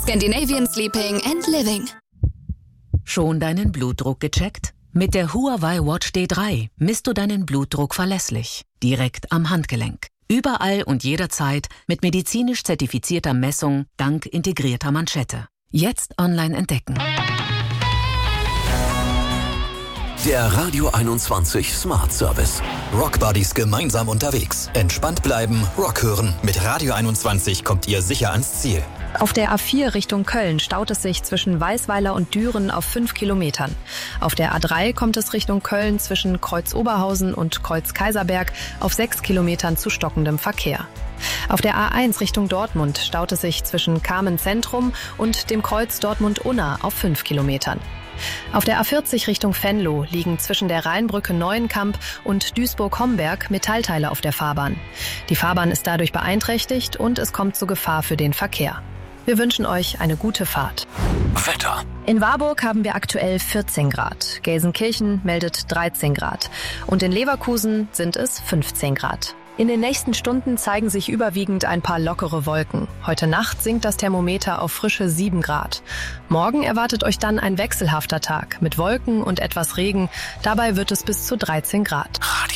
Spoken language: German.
Scandinavian Sleeping and Living. Schon deinen Blutdruck gecheckt? Mit der Huawei Watch D3 misst du deinen Blutdruck verlässlich, direkt am Handgelenk. Überall und jederzeit mit medizinisch zertifizierter Messung dank integrierter Manschette. Jetzt online entdecken. Der Radio 21 Smart Service. Rockbuddies gemeinsam unterwegs. Entspannt bleiben, Rock hören. Mit Radio 21 kommt ihr sicher ans Ziel. Auf der A4 Richtung Köln staut es sich zwischen Weißweiler und Düren auf 5 Kilometern. Auf der A3 kommt es Richtung Köln zwischen Kreuz Oberhausen und Kreuz Kaiserberg auf 6 Kilometern zu stockendem Verkehr. Auf der A1 Richtung Dortmund staut es sich zwischen Kamen Zentrum und dem Kreuz Dortmund-Unna auf 5 Kilometern. Auf der A40 Richtung Venlo liegen zwischen der Rheinbrücke Neuenkamp und Duisburg-Homberg Metallteile auf der Fahrbahn. Die Fahrbahn ist dadurch beeinträchtigt und es kommt zu Gefahr für den Verkehr. Wir wünschen euch eine gute Fahrt. Wetter. In Warburg haben wir aktuell 14 Grad. Gelsenkirchen meldet 13 Grad. Und in Leverkusen sind es 15 Grad. In den nächsten Stunden zeigen sich überwiegend ein paar lockere Wolken. Heute Nacht sinkt das Thermometer auf frische 7 Grad. Morgen erwartet euch dann ein wechselhafter Tag mit Wolken und etwas Regen. Dabei wird es bis zu 13 Grad.